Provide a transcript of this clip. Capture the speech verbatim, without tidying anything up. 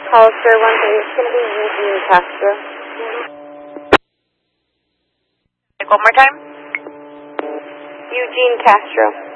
Hollister one three, it's going to be Eugene Castro. One more time. Eugene Castro.